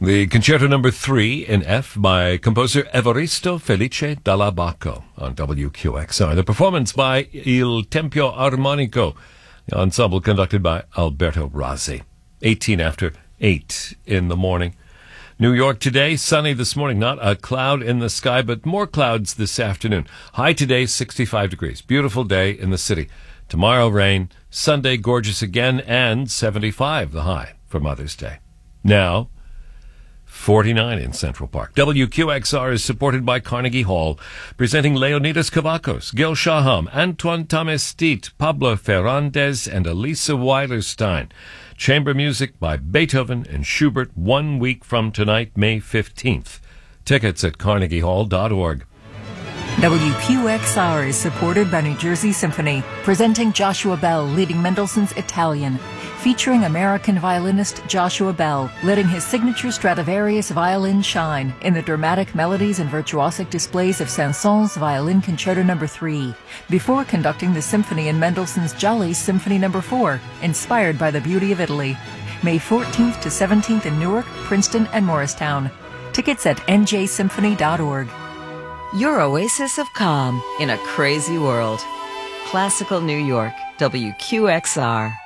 The Concerto Number 3 in F by composer Evaristo Felice Dall'Abaco on WQXR. The performance by Il Tempio Armonico, the ensemble conducted by Alberto Razzi. 18 after 8 in the morning. New York today, sunny this morning, not a cloud in the sky, but more clouds this afternoon. High today, 65 degrees. Beautiful day in the city. Tomorrow, rain. Sunday, gorgeous again, and 75 the high for Mother's Day. Now, 49 in Central Park. WQXR is supported by Carnegie Hall, presenting Leonidas Kavakos, Gil Shaham, Antoine Tamestit, Pablo Ferrandez, and Elisa Weilerstein. Chamber music by Beethoven and Schubert 1 week from tonight, May 15th. Tickets at carnegiehall.org. WQXR is supported by New Jersey Symphony, presenting Joshua Bell leading Mendelssohn's Italian, featuring American violinist Joshua Bell letting his signature Stradivarius violin shine in the dramatic melodies and virtuosic displays of Saint-Saëns Violin Concerto No. 3, before conducting the symphony in Mendelssohn's Jolly Symphony No. 4, inspired by the beauty of Italy. May 14th to 17th in Newark, Princeton, and Morristown. Tickets at njsymphony.org. Your oasis of calm in a crazy world. Classical New York, WQXR.